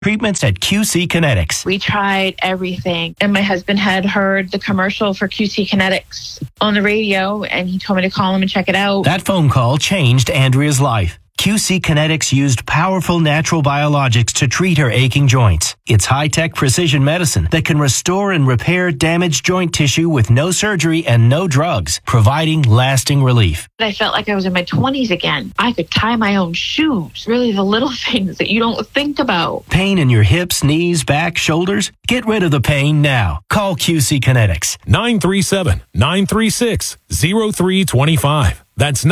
Treatments at QC Kinetics. We tried everything, and my husband had heard the commercial for QC Kinetics on the radio, and he told me to call him and check it out. That phone call changed Andrea's life. QC Kinetics used powerful natural biologics to treat her aching joints. It's high-tech precision medicine that can restore and repair damaged joint tissue with no surgery and no drugs, providing lasting relief. I felt like I was in my 20s again. I could tie my own shoes. Really the little things that you don't think about. Pain in your hips, knees, back, shoulders? Get rid of the pain now. Call QC Kinetics. 937-936-0325. That's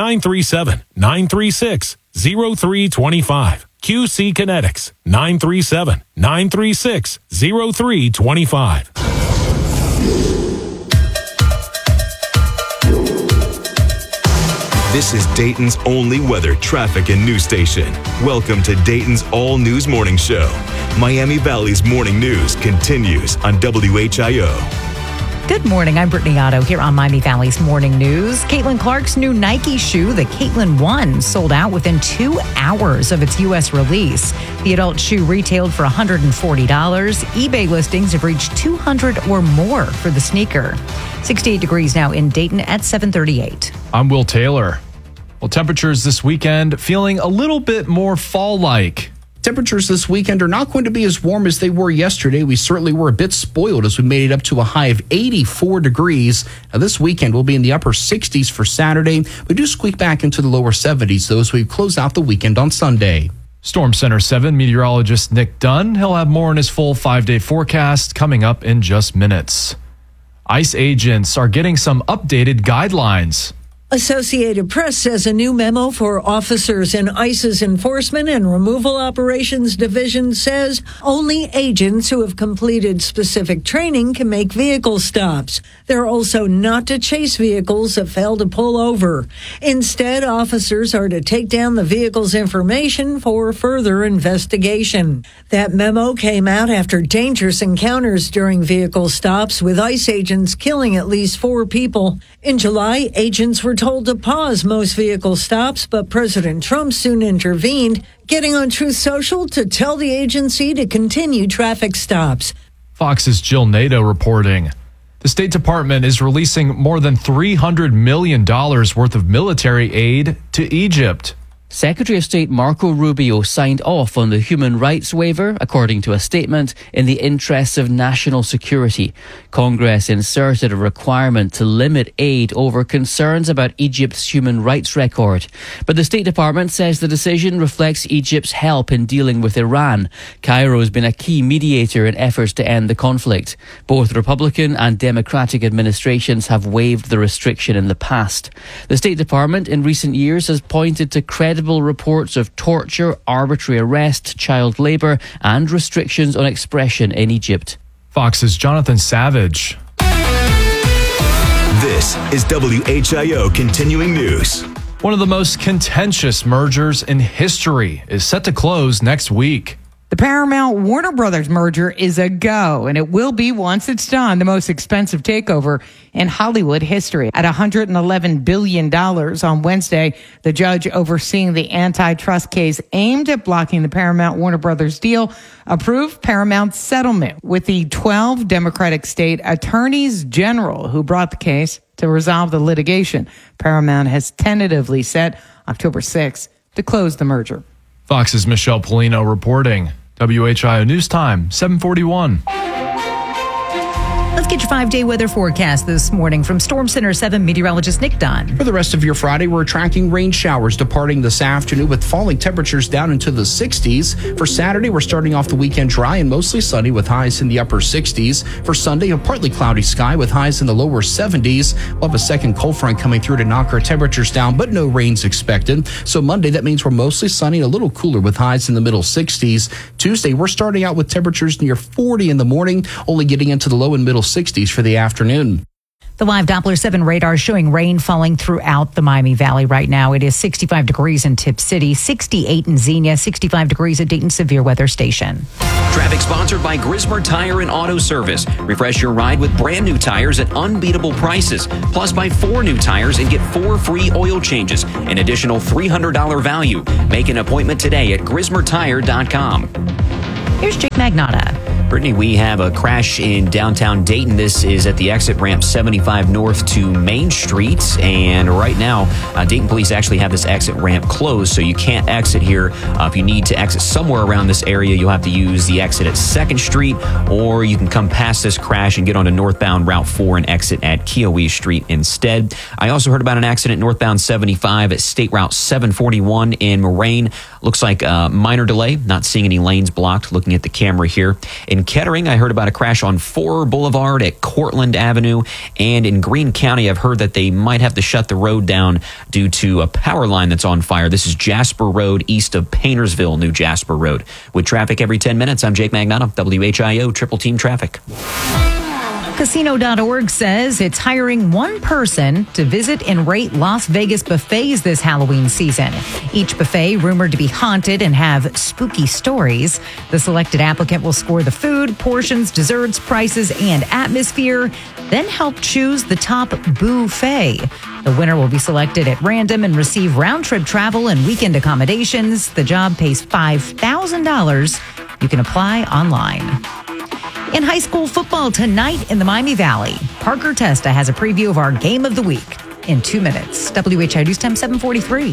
937-936-0325. QC Kinetics, 937-936-0325. This is Dayton's only weather, traffic, and news station. Welcome to Dayton's All News Morning Show. Miami Valley's morning news continues on WHIO. Good morning. I'm Brittany Otto here on Miami Valley's Morning News. Caitlin Clark's new Nike shoe, the Caitlin 1, sold out within 2 hours of its U.S. release. The adult shoe retailed for $140. eBay listings have reached $200 or more for the sneaker. 68 degrees now in Dayton at 7:38. I'm Will Taylor. Well, temperatures this weekend feeling a little bit more fall-like. Temperatures this weekend are not going to be as warm as they were yesterday. We certainly were a bit spoiled as we made it up to a high of 84 degrees. Now, this weekend will be in the upper 60s for Saturday. We do squeak back into the lower 70s, though, as we close out the weekend on Sunday. Storm Center 7 meteorologist Nick Dunn. He'll have more on his full 5-day forecast coming up in just minutes. ICE agents are getting some updated guidelines. Associated Press says a new memo for officers in ICE's Enforcement and Removal Operations Division says only agents who have completed specific training can make vehicle stops. They're also not to chase vehicles that fail to pull over. Instead, officers are to take down the vehicle's information for further investigation. That memo came out after dangerous encounters during vehicle stops, with ICE agents killing at least 4 people. In July, agents were told to pause most vehicle stops, but President Trump soon intervened, getting on Truth Social to tell the agency to continue traffic stops. Fox's Jill Nato reporting. The State Department is releasing more than $300 million worth of military aid to Egypt. Secretary of State Marco Rubio signed off on the human rights waiver, according to a statement, in the interests of national security. Congress inserted a requirement to limit aid over concerns about Egypt's human rights record. But the State Department says the decision reflects Egypt's help in dealing with Iran. Cairo has been a key mediator in efforts to end the conflict. Both Republican and Democratic administrations have waived the restriction in the past. The State Department in recent years has pointed to credible reports of torture, arbitrary arrest, child labour and restrictions on expression in Egypt. Fox's Jonathan Savage. This is WHIO Continuing News. One of the most contentious mergers in history is set to close next week. The Paramount Warner Brothers merger is a go, and it will be, once it's done, the most expensive takeover in Hollywood history. At $111 billion on Wednesday, the judge overseeing the antitrust case aimed at blocking the Paramount Warner Brothers deal approved Paramount's settlement with the 12 Democratic state attorneys general who brought the case to resolve the litigation. Paramount has tentatively set October 6th to close the merger. Fox's Michelle Polino reporting. WHIO News Time, 7:41. Let's get your 5-day weather forecast this morning from Storm Center 7 meteorologist Nick Dunn. For the rest of your Friday, we're tracking rain showers departing this afternoon with falling temperatures down into the 60s. For Saturday, we're starting off the weekend dry and mostly sunny with highs in the upper 60s. For Sunday, a partly cloudy sky with highs in the lower 70s. We'll have a second cold front coming through to knock our temperatures down, but no rain's expected. So Monday, that means we're mostly sunny and a little cooler with highs in the middle 60s. Tuesday, we're starting out with temperatures near 40 in the morning, only getting into the low and middle 60s for the afternoon. The live Doppler 7 radar showing rain falling throughout the Miami Valley right now. It is 65 degrees in Tip City, 68 in Xenia, 65 degrees at Dayton Severe Weather Station. Traffic sponsored by Grismer Tire and Auto Service. Refresh your ride with brand new tires at unbeatable prices. Plus, buy 4 new tires and get 4 free oil changes. An additional $300 value. Make an appointment today at GrismerTire.com. Here's Jake Magnotta. Brittany, we have a crash in downtown Dayton. This is at the exit ramp 75 north to Main Street. And right now, Dayton police actually have this exit ramp closed, so you can't exit here. If you need to exit somewhere around this area, you'll have to use the exit at 2nd Street, or you can come past this crash and get onto northbound Route 4 and exit at Keowee Street instead. I also heard about an accident northbound 75 at State Route 741 in Moraine. Looks like a minor delay, not seeing any lanes blocked, looking at the camera here. In Kettering, I heard about a crash on 4 Boulevard at Cortland Avenue. And in Greene County, I've heard that they might have to shut the road down due to a power line that's on fire. This is Jasper Road, east of Paintersville, New Jasper Road. With traffic every 10 minutes, I'm Jake Magnotta, WHIO Triple Team Traffic. Casino.org says it's hiring one person to visit and rate Las Vegas buffets this Halloween season. Each buffet rumored to be haunted and have spooky stories. The selected applicant will score the food, portions, desserts, prices, and atmosphere, then help choose the top buffet. The winner will be selected at random and receive round-trip travel and weekend accommodations. The job pays $5,000. You can apply online. In high school football tonight in the Miami Valley, Parker Testa has a preview of our game of the week in 2 minutes. WHIO News Time 743.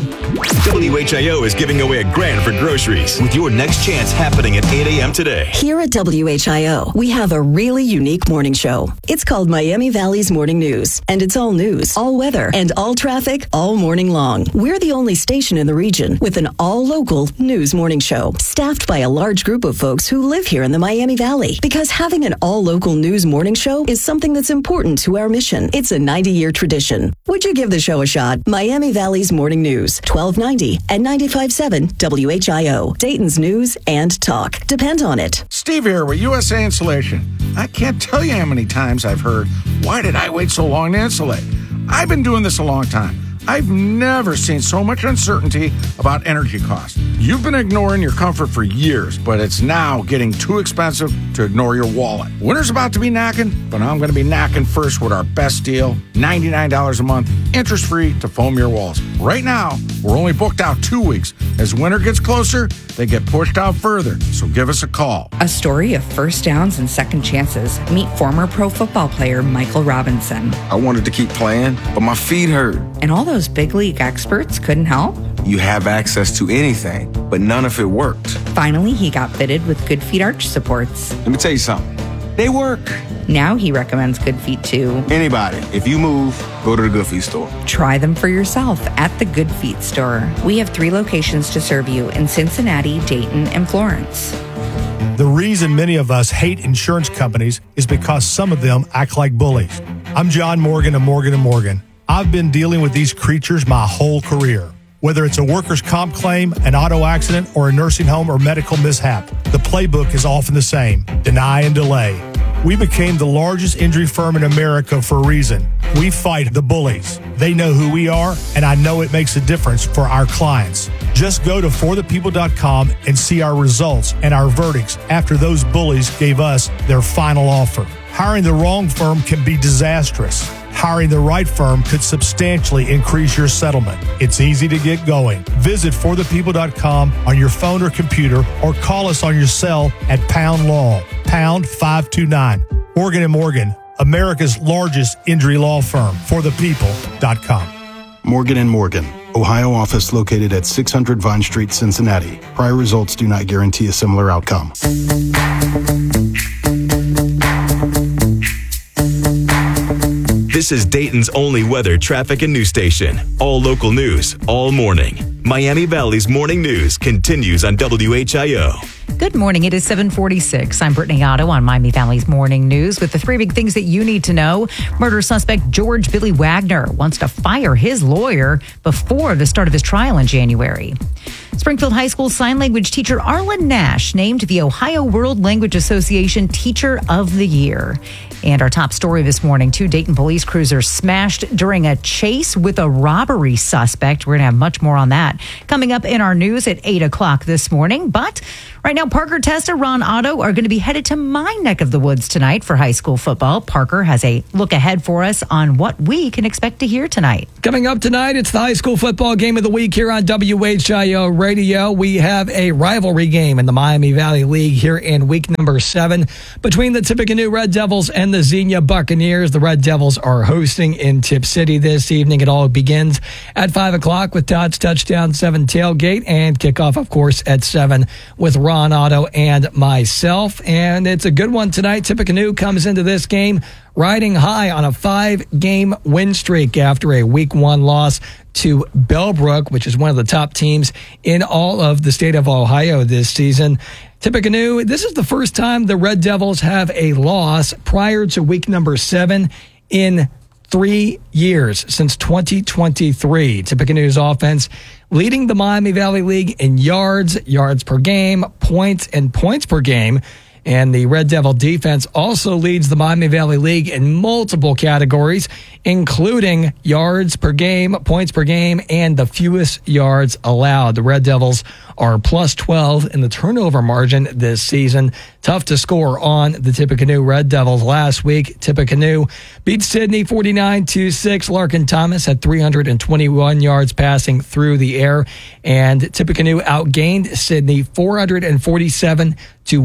WHIO is giving away $1,000 for groceries with your next chance happening at 8 a.m. today. Here at WHIO, we have a really unique morning show. It's called Miami Valley's Morning News, and it's all news, all weather, and all traffic all morning long. We're the only station in the region with an all-local news morning show, staffed by a large group of folks who live here in the Miami Valley. Because having an all-local news morning show is something that's important to our mission. It's a 90-year tradition. Would you give the show a shot? Miami Valley's Morning News, 1290 and 95.7 WHIO. Dayton's news and talk. Depend on it. Steve here with USA Insulation. I can't tell you how many times I've heard, why did I wait so long to insulate? I've been doing this a long time. I've never seen so much uncertainty about energy costs. You've been ignoring your comfort for years, but it's now getting too expensive to ignore your wallet. Winter's about to be knocking, but I'm going to be knocking first with our best deal, $99 a month, interest-free to foam your walls. Right now, we're only booked out 2 weeks. As winter gets closer, they get pushed out further, so give us a call. A story of first downs and second chances. Meet former pro football player Michael Robinson. I wanted to keep playing, but my feet hurt. And all those big league experts couldn't help? You have access to anything, but none of it worked. Finally, he got fitted with Good Feet arch supports. Let me tell you something. They work. Now he recommends Good Feet to anybody. If you move, go to the Good Feet store. Try them for yourself at the Good Feet store. We have 3 locations to serve you in Cincinnati, Dayton, and Florence. The reason many of us hate insurance companies is because some of them act like bullies. I'm John Morgan of Morgan & Morgan. I've been dealing with these creatures my whole career. Whether it's a workers' comp claim, an auto accident, or a nursing home or medical mishap, the playbook is often the same: deny and delay. We became the largest injury firm in America for a reason. We fight the bullies. They know who we are, and I know it makes a difference for our clients. Just go to forthepeople.com and see our results and our verdicts after those bullies gave us their final offer. Hiring the wrong firm can be disastrous. Hiring the right firm could substantially increase your settlement. It's easy to get going. Visit forthepeople.com on your phone or computer, or call us on your cell at Pound Law, pound 529. Morgan & Morgan, America's largest injury law firm. Forthepeople.com. Morgan & Morgan, Ohio office located at 600 Vine Street, Cincinnati. Prior results do not guarantee a similar outcome. This is Dayton's only weather, traffic, and news station. All local news, all morning. Miami Valley's Morning News continues on WHIO. Good morning. It is 746. I'm Brittany Otto on Miami Valley's Morning News with the 3 big things that you need to know. Murder suspect George Billy Wagner wants to fire his lawyer before the start of his trial in January. Springfield High School sign language teacher Arlen Nash named the Ohio World Language Association Teacher of the Year. And our top story this morning, 2 Dayton police cruisers smashed during a chase with a robbery suspect. We're going to have much more on that coming up in our news at 8 o'clock this morning. But right now, Now, Parker Testa, Ron Otto are going to be headed to my neck of the woods tonight for high school football. Parker has a look ahead for us on what we can expect to hear tonight. Coming up tonight, it's the high school football game of the week here on WHIO Radio. We have a rivalry game in the Miami Valley League here in week number 7 between the Tippecanoe Red Devils and the Xenia Buccaneers. The Red Devils are hosting in Tip City this evening. It all begins at 5 o'clock with Todd's Touchdown 7 tailgate and kickoff, of course, at 7 with Ron Otto and myself. And it's a good one tonight. Tippecanoe comes into this game riding high on a 5-game win streak after a week 1 loss to Bellbrook, which is one of the top teams in all of the state of Ohio this season. Tippecanoe, this is the first time the Red Devils have a loss prior to week number 7 in 3 years, since 2023. Tippecanoe's offense leading the Miami Valley League in yards per game, points, and points per game. And the Red Devil defense also leads the Miami Valley League in multiple categories, including yards per game, points per game, and the fewest yards allowed. The Red Devils are plus 12 in the turnover margin this season. Tough to score on the Tippecanoe Red Devils. Last week, Tippecanoe beat Sidney 49-6. Larkin Thomas had 321 yards passing through the air, and Tippecanoe outgained Sidney 447 to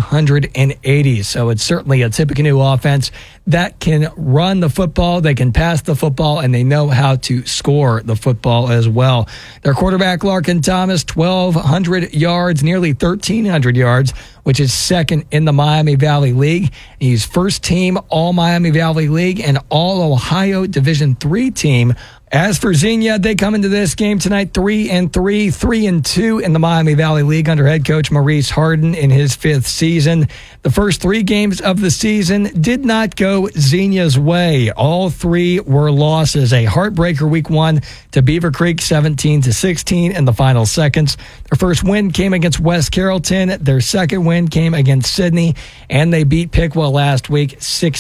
180. So it's certainly a Tippecanoe offense that can run the football, they can pass the football, and they know how to score the football as well. Their quarterback, Larkin Thomas, 1,200 yards, nearly 1,300 yards, which is second in the Miami Valley League. He's first team All Miami Valley League and All Ohio Division III team. As for Xenia, they come into this game tonight 3-3, 3-2 in the Miami Valley League under head coach Maurice Harden in his 5th season. The first 3 games of the season did not go Xenia's way. All 3 were losses. A heartbreaker week 1 to Beaver Creek 17-16 in the final seconds. Their first win came against West Carrollton. Their second win came against Sidney, and they beat Piqua last week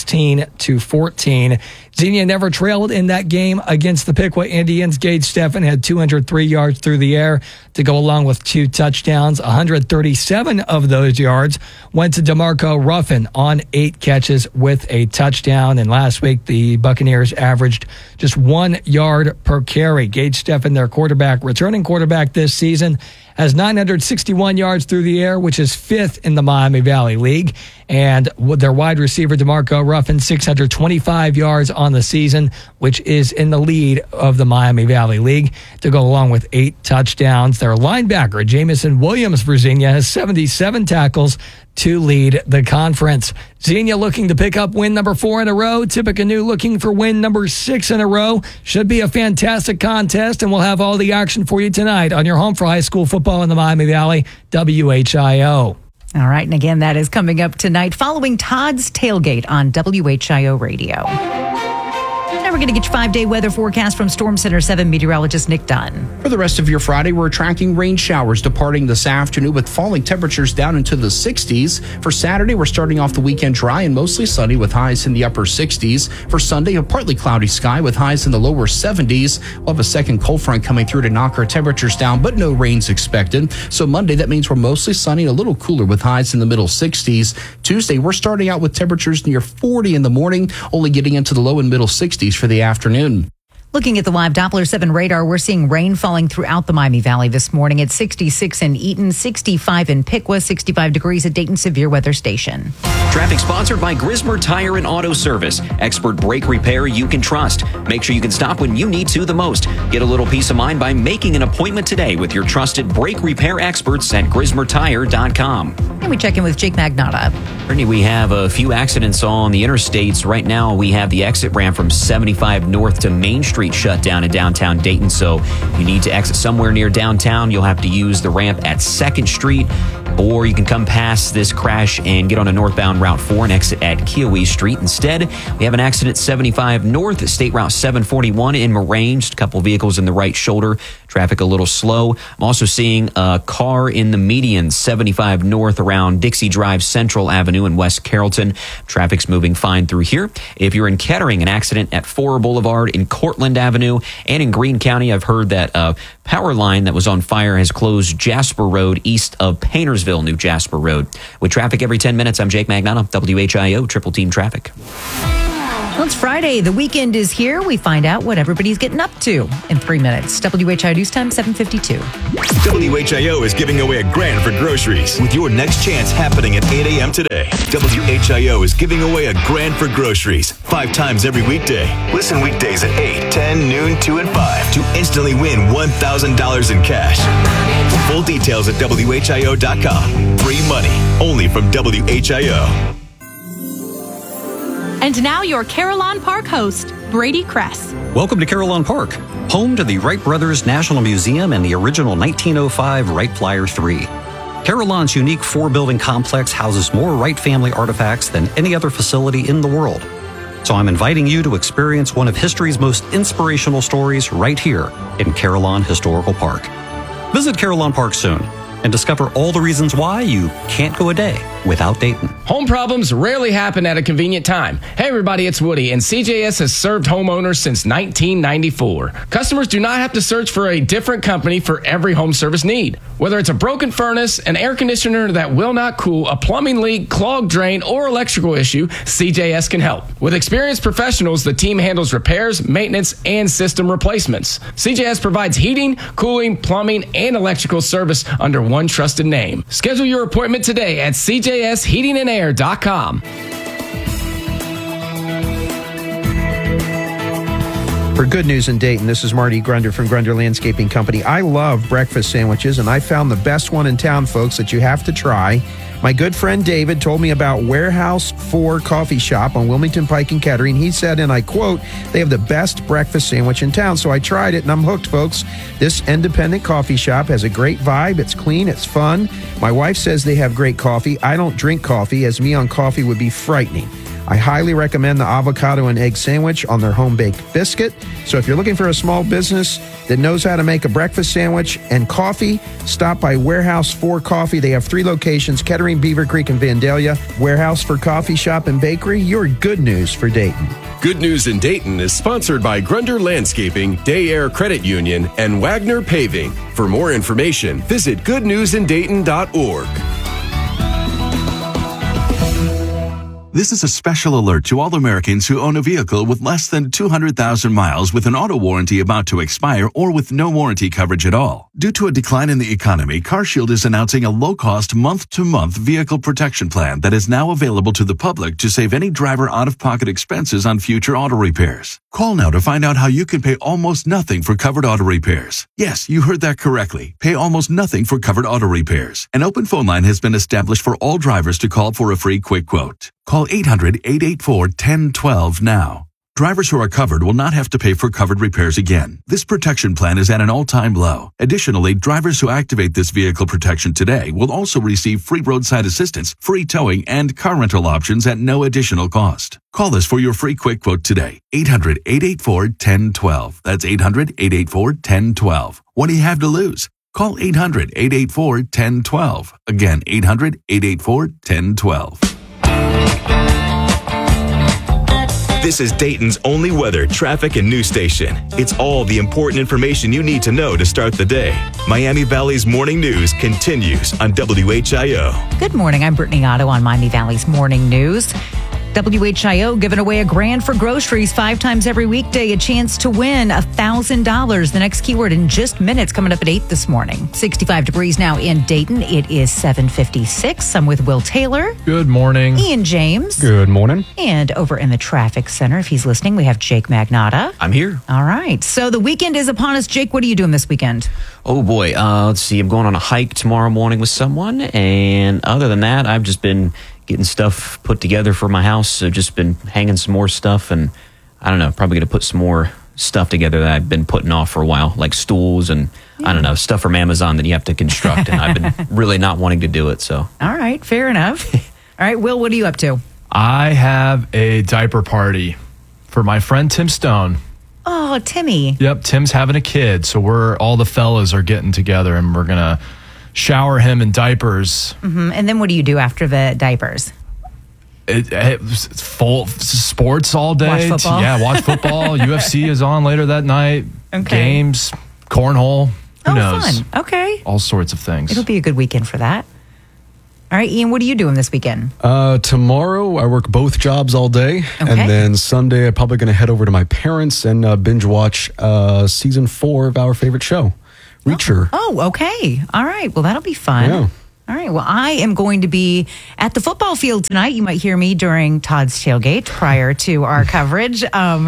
16-14. Xenia never trailed in that game against the Piqua Indians. Gage Steffen had 203 yards through the air to go along with 2 touchdowns. 137 of those yards went to DeMarco Ruffin on 8 catches with a touchdown. And last week, the Buccaneers averaged just 1 yard per carry. Gage Steffen, their quarterback, returning quarterback this season, has 961 yards through the air, which is 5th in the Miami Valley League. And with their wide receiver, DeMarco Ruffin, 625 yards on the season, which is in the lead of the Miami Valley League, to go along with 8 touchdowns. Their linebacker, Jamison Williams for Xenia, has 77 tackles to lead the conference. Xenia looking to pick up win number 4 in a row. Tippecanoe looking for win number 6 in a row. Should be a fantastic contest, and we'll have all the action for you tonight on your home for high school football in the Miami Valley, WHIO. All right, and again, that is coming up tonight following Todd's Tailgate on WHIO Radio. Now we're going to get your 5-day weather forecast from Storm Center 7 meteorologist Nick Dunn. For the rest of your Friday, we're tracking rain showers departing this afternoon with falling temperatures down into the 60s. For Saturday, we're starting off the weekend dry and mostly sunny with highs in the upper 60s. For Sunday, a partly cloudy sky with highs in the lower 70s. We'll have a second cold front coming through to knock our temperatures down, but no rain's expected. So Monday, that means we're mostly sunny and a little cooler with highs in the middle 60s. Tuesday, we're starting out with temperatures near 40 in the morning, only getting into the low and middle 60s for the afternoon. Looking at the live Doppler 7 radar, we're seeing rain falling throughout the Miami Valley this morning. It's 66 in Eaton, 65 in Piqua, 65 degrees at Dayton Severe Weather Station. Traffic sponsored by Grismer Tire and Auto Service. Expert brake repair you can trust. Make sure you can stop when you need to the most. Get a little peace of mind by making an appointment today with your trusted brake repair experts at GrismerTire.com. And we check in with Jake Magnotta. Brittany, we have a few accidents on the interstates. Right now, we have the exit ramp from 75 north to Main Street shut down in downtown Dayton. So if you need to exit somewhere near downtown, you'll have to use the ramp at 2nd Street, or you can come past this crash and get on a northbound Route 4 and exit at Kiowee Street. Instead, we have an accident 75 north, State Route 741 in Moraine. Just a couple vehicles in the right shoulder. Traffic a little slow. I'm also seeing a car in the median 75 north around Dixie Drive Central Avenue in West Carrollton. Traffic's moving fine through here. If you're in Kettering, an accident at 4 Boulevard in Cortland Avenue and in Greene County. I've heard that a power line that was on fire has closed Jasper Road east of Paintersville, New Jasper Road. With traffic every 10 minutes, I'm Jake Magnano, WHIO Triple Team Traffic. Well, it's Friday. The weekend is here. We find out what everybody's getting up to in 3 minutes. WHIO News Time, 7:52. WHIO is giving away $1,000 for groceries with your next chance happening at 8 a.m. today. WHIO is giving away $1,000 for groceries 5 times every weekday. Listen weekdays at 8, 10, noon, 2, and 5 to instantly win $1,000 in cash. Full details at WHIO.com. Free money only from WHIO. And now your Carillon Park host, Brady Kress. Welcome to Carillon Park, home to the Wright Brothers National Museum and the original 1905 Wright Flyer 3. Carillon's unique 4-building complex houses more Wright family artifacts than any other facility in the world. So I'm inviting you to experience one of history's most inspirational stories right here in Carillon Historical Park. Visit Carillon Park soon and discover all the reasons why you can't go a day without Dayton. Home problems rarely happen at a convenient time. Hey everybody, it's Woody, and CJS has served homeowners since 1994. Customers do not have to search for a different company for every home service need. Whether it's a broken furnace, an air conditioner that will not cool, a plumbing leak, clogged drain, or electrical issue, CJS can help. With experienced professionals, the team handles repairs, maintenance, and system replacements. CJS provides heating, cooling, plumbing, and electrical service under one trusted name. Schedule your appointment today at CJSHeatingandAir.com. For Good News in Dayton, this is Marty Grunder from Grunder Landscaping Company. I love breakfast sandwiches, and I found the best one in town, folks, that you have to try. My good friend David told me about Warehouse 4 Coffee Shop on Wilmington Pike in Kettering. He said, and I quote, they have the best breakfast sandwich in town. So I tried it, and I'm hooked, folks. This independent coffee shop has a great vibe. It's clean. It's fun. My wife says they have great coffee. I don't drink coffee, as me on coffee would be frightening. I highly recommend the avocado and egg sandwich on their home-baked biscuit. So if you're looking for a small business that knows how to make a breakfast sandwich and coffee, stop by Warehouse 4 Coffee. They have 3 locations, Kettering, Beaver Creek, and Vandalia. Warehouse 4 Coffee Shop and Bakery, your good news for Dayton. Good News in Dayton is sponsored by Grunder Landscaping, Day Air Credit Union, and Wagner Paving. For more information, visit goodnewsindayton.org. This is a special alert to all Americans who own a vehicle with less than 200,000 miles with an auto warranty about to expire or with no warranty coverage at all. Due to a decline in the economy, CarShield is announcing a low-cost month-to-month vehicle protection plan that is now available to the public to save any driver out-of-pocket expenses on future auto repairs. Call now to find out how you can pay almost nothing for covered auto repairs. Yes, you heard that correctly. Pay almost nothing for covered auto repairs. An open phone line has been established for all drivers to call for a free quick quote. Call 800-884-1012 now. Drivers who are covered will not have to pay for covered repairs again. This protection plan is at an all-time low. Additionally, drivers who activate this vehicle protection today will also receive free roadside assistance, free towing, and car rental options at no additional cost. Call us for your free quick quote today. 800-884-1012. That's 800-884-1012. What do you have to lose? Call 800-884-1012. Again, 800-884-1012. This is Dayton's only weather, traffic, and news station. It's all the important information you need to know to start the day. Miami Valley's Morning News continues on WHIO. Good morning. I'm Brittany Otto on Miami Valley's Morning News. WHIO giving away $1,000 for groceries 5 times every weekday. A chance to win $1,000. The next keyword in just minutes, coming up at 8 this morning. 65 degrees now in Dayton. It is 7:56. I'm with Will Taylor. Good morning. Ian James. Good morning. And over in the traffic center, if he's listening, we have Jake Magnotta. I'm here. All right. So the weekend is upon us. Jake, what are you doing this weekend? Oh boy, let's see. I'm going on a hike tomorrow morning with someone, and other than that, I've just been getting stuff put together for my house. So just been hanging some more stuff, and I don't know, probably going to put some more stuff together that I've been putting off for a while, like stools and I don't know, stuff from Amazon that you have to construct, and I've been really not wanting to do it. So all right, fair enough. All right, Will, what are you up to? I have a diaper party for my friend Tim Stone. Oh, Timmy. Yep, Tim's having a kid, so all the fellas are getting together, and we're gonna shower him in diapers. Mm-hmm. And then what do you do after the diapers? It's full sports all day. Watch football? Yeah, watch football. UFC is on later that night. Okay. Games, cornhole. Who knows? Fun. Okay. All sorts of things. It'll be a good weekend for that. All right, Ian, what are you doing this weekend? Tomorrow, I work both jobs all day. Okay. And then Sunday, I'm probably going to head over to my parents and binge watch season 4 of our favorite show, Reacher. Oh, okay. All right. Well, that'll be fun. Yeah. All right. Well, I am going to be at the football field tonight. You might hear me during Todd's tailgate prior to our coverage.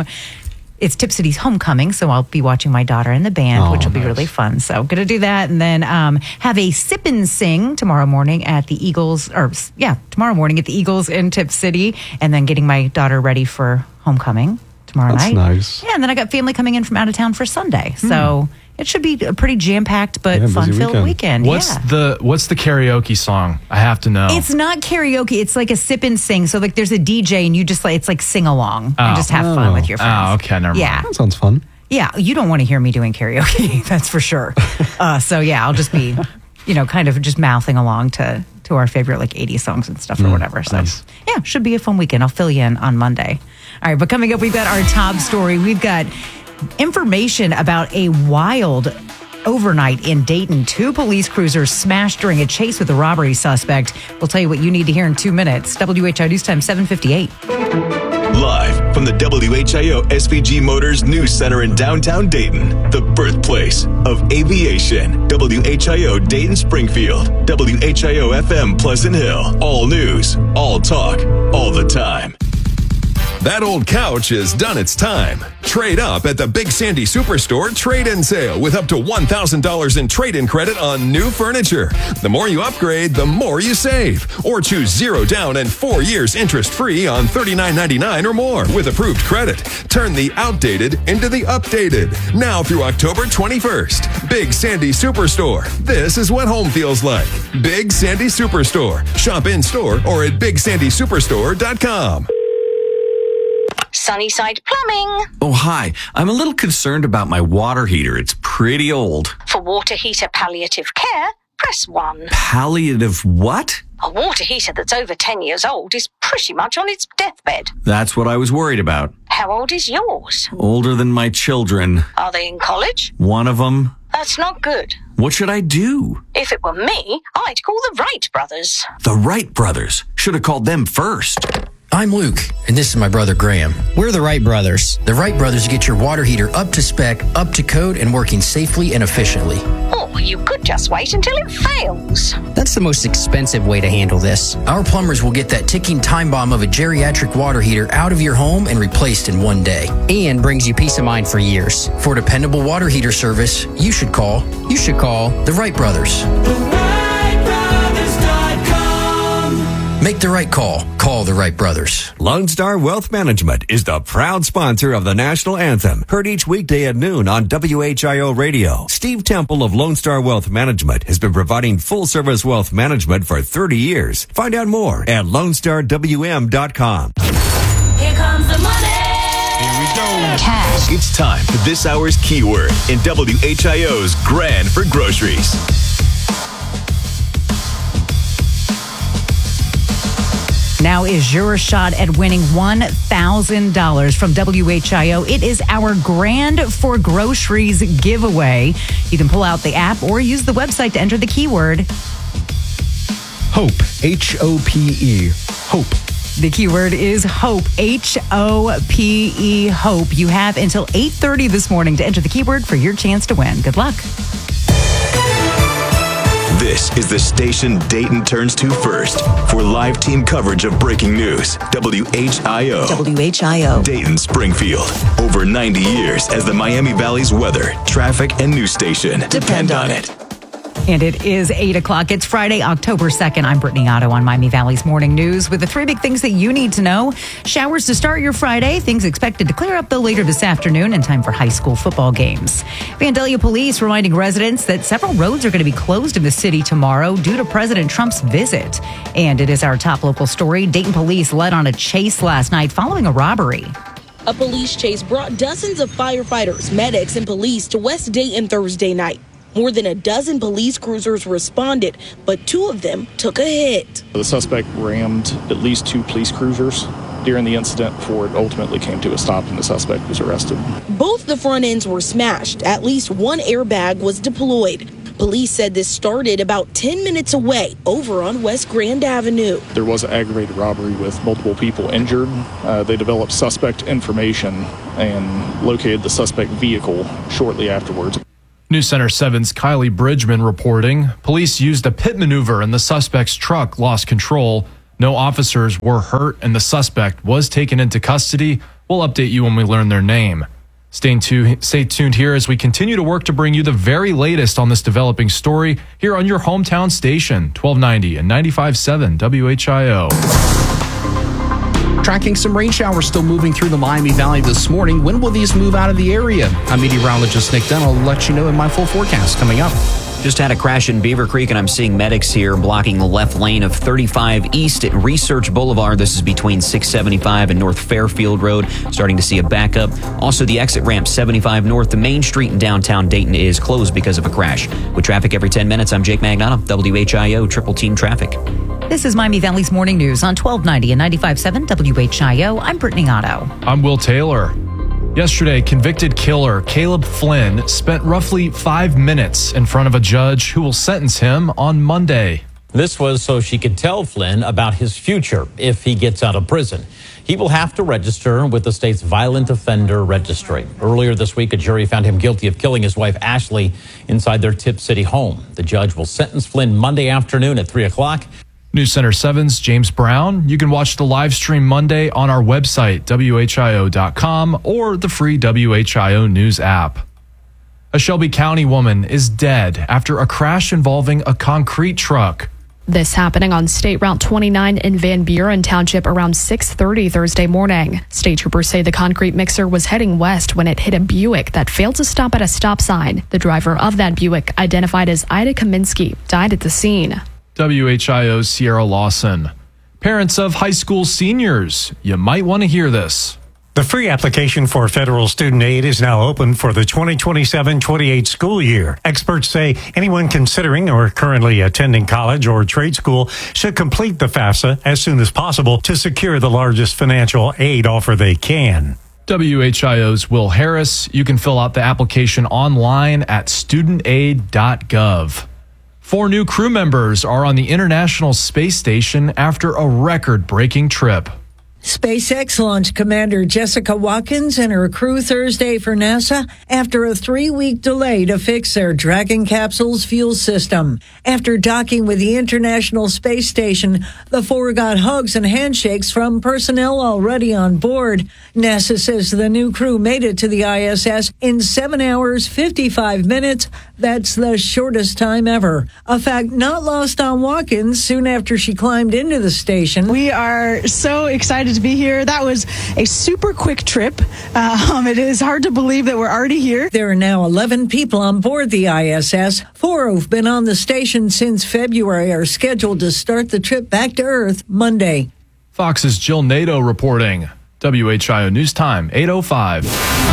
It's Tip City's homecoming, so I'll be watching my daughter and the band, which will be really fun. So going to do that, and then have a sip and sing tomorrow morning at the Eagles, tomorrow morning at the Eagles in Tip City, and then getting my daughter ready for homecoming tomorrow night. That's nice. Yeah, and then I got family coming in from out of town for Sunday, so it should be a pretty jam-packed but fun-filled weekend. What's the karaoke song? I have to know. It's not karaoke. It's like a sip and sing. So like there's a DJ and you just it's like sing along and just have fun with your friends. Oh, okay, never mind. Yeah. That sounds fun. Yeah, you don't want to hear me doing karaoke, that's for sure. So yeah, I'll just be, kind of just mouthing along to our favorite like 80s songs and stuff or whatever. So yeah, should be a fun weekend. I'll fill you in on Monday. All right, but coming up, we've got our top story. We've got information about a wild overnight in Dayton. 2 police cruisers smashed during a chase with a robbery suspect. We'll tell you what you need to hear in 2 minutes. WHI News Time 7:58. Live from the WHIO SVG Motors News Center in downtown Dayton, the birthplace of aviation. WHIO Dayton Springfield, WHIO FM Pleasant Hill. All news, all talk, all the time. That old couch has done its time. Trade up at the Big Sandy Superstore trade-in sale with up to $1,000 in trade-in credit on new furniture. The more you upgrade, the more you save. Or choose 0 down and 4 years interest-free on $39.99 or more with approved credit. Turn the outdated into the updated. Now through October 21st. Big Sandy Superstore. This is what home feels like. Big Sandy Superstore. Shop in-store or at BigSandySuperstore.com. Sunnyside Plumbing. Oh, hi. I'm a little concerned about my water heater. It's pretty old. For water heater palliative care, press 1. Palliative what? A water heater that's over 10 years old is pretty much on its deathbed. That's what I was worried about. How old is yours? Older than my children. Are they in college? One of them. That's not good. What should I do? If it were me, I'd call the Wright brothers. The Wright brothers. Should have called them first. I'm Luke, and this is my brother Graham. We're the Wright brothers. The Wright brothers get your water heater up to spec, up to code, and working safely and efficiently. Or you could just wait until it fails. That's the most expensive way to handle this. Our plumbers will get that ticking time bomb of a geriatric water heater out of your home and replaced in 1 day. And brings you peace of mind for years. For dependable water heater service, you should call the Wright brothers. Make the right call. Call the Wright brothers. Lone Star Wealth Management is the proud sponsor of the national anthem. Heard each weekday at noon on WHIO Radio. Steve Temple of Lone Star Wealth Management has been providing full-service wealth management for 30 years. Find out more at LoneStarWM.com. Here comes the money. Here we go. Cash. It's time for this hour's keyword in WHIO's Grand for Groceries. Now is your shot at winning $1,000 from WHIO. It is our Grand for Groceries giveaway. You can pull out the app or use the website to enter the keyword Hope. H-O-P-E. Hope. The keyword is HOPE, H-O-P-E, HOPE. You have until 8:30 this morning to enter the keyword for your chance to win. Good luck. This is the station Dayton turns to first for live team coverage of breaking news. WHIO. WHIO. Dayton Springfield. Over 90 years as the Miami Valley's weather, traffic, and news station. Depend on it. And it is 8 o'clock. It's Friday, October 2nd. I'm Brittany Otto on Miami Valley's Morning News with the 3 big things that you need to know. Showers to start your Friday. Things expected to clear up though later this afternoon in time for high school football games. Vandalia Police reminding residents that several roads are going to be closed in the city tomorrow due to President Trump's visit. And it is our top local story. Dayton Police led on a chase last night following a robbery. A police chase brought dozens of firefighters, medics, and police to West Dayton Thursday night. More than a dozen police cruisers responded, but 2 of them took a hit. The suspect rammed at least 2 police cruisers during the incident before it ultimately came to a stop and the suspect was arrested. Both the front ends were smashed. At least 1 airbag was deployed. Police said this started about 10 minutes away over on West Grand Avenue. There was an aggravated robbery with multiple people injured. They developed suspect information and located the suspect vehicle shortly afterwards. News Center 7's Kylie Bridgman reporting. Police used a pit maneuver and the suspect's truck lost control. No officers were hurt and the suspect was taken into custody. We'll update you when we learn their name. Stay tuned here as we continue to work to bring you the very latest on this developing story here on your hometown station, 1290 and 95.7 WHIO. Tracking some rain showers still moving through the Miami Valley this morning. When will these move out of the area? I'm meteorologist Nick Dunn. I'll let you know in my full forecast coming up. Just had a crash in Beaver Creek, and I'm seeing medics here blocking the left lane of 35 East at Research Boulevard. This is between 675 and North Fairfield Road. Starting to see a backup. Also, the exit ramp 75 North to Main Street in downtown Dayton is closed because of a crash. With traffic every 10 minutes, I'm Jake Magnotta, WHIO Triple Team Traffic. This is Miami Valley's Morning News on 1290 and 95.7 WHIO. I'm Brittany Otto. I'm Will Taylor. Yesterday, convicted killer Caleb Flynn spent roughly 5 minutes in front of a judge who will sentence him on Monday. This was so she could tell Flynn about his future if he gets out of prison. He will have to register with the state's violent offender registry. Earlier this week, a jury found him guilty of killing his wife, Ashley, inside their Tip City home. The judge will sentence Flynn Monday afternoon at 3 o'clock. News Center 7's James Brown. You can watch the live stream Monday on our website, WHIO.com, or the free WHIO News app. A Shelby County woman is dead after a crash involving a concrete truck. This happening on State Route 29 in Van Buren Township around 6:30 Thursday morning. State troopers say the concrete mixer was heading west when it hit a Buick that failed to stop at a stop sign. The driver of that Buick, identified as Ida Kaminsky, died at the scene. WHIO's Sierra Lawson. Parents of high school seniors, you might want to hear this. The free application for federal student aid is now open for the 2027-28 school year. Experts say anyone considering or currently attending college or trade school should complete the FAFSA as soon as possible to secure the largest financial aid offer they can. WHIO's Will Harris. You can fill out the application online at studentaid.gov. 4 new crew members are on the International Space Station after a record-breaking trip. SpaceX launched Commander Jessica Watkins and her crew Thursday for NASA after a 3-week delay to fix their Dragon capsule's fuel system. After docking with the International Space Station, the 4 got hugs and handshakes from personnel already on board. NASA says the new crew made it to the ISS in 7 hours, 55 minutes. That's the shortest time ever. A fact not lost on Watkins soon after she climbed into the station. We are so excited to be here. That was a super quick trip. It is hard to believe that we're already here. There are now 11 people on board the ISS. 4 who've been on the station since February are scheduled to start the trip back to Earth Monday. Fox's Jill Nato reporting. WHIO News Time, 8:05.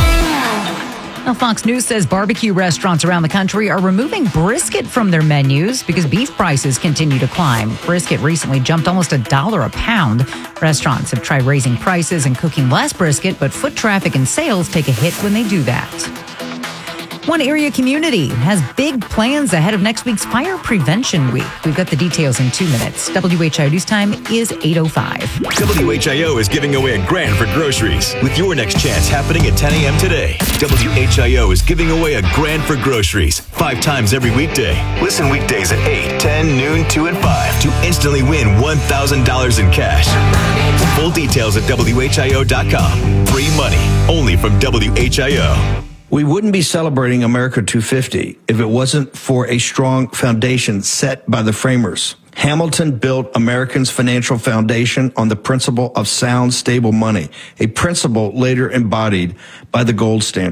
Now, Fox News says barbecue restaurants around the country are removing brisket from their menus because beef prices continue to climb. Brisket recently jumped almost $1 a pound. Restaurants have tried raising prices and cooking less brisket, but foot traffic and sales take a hit when they do that. One area community has big plans ahead of next week's Fire Prevention Week. We've got the details in 2 minutes. WHIO News Time is 8:05. WHIO is giving away $1,000 for groceries with your next chance happening at 10 a.m. today. WHIO is giving away $1,000 for groceries 5 times every weekday. Listen weekdays at 8, 10, noon, 2, and 5 to instantly win $1,000 in cash. Full details at WHIO.com. Free money only from WHIO. We wouldn't be celebrating America 250 if it wasn't for a strong foundation set by the framers. Hamilton built Americans' financial foundation on the principle of sound, stable money, a principle later embodied by the gold standard.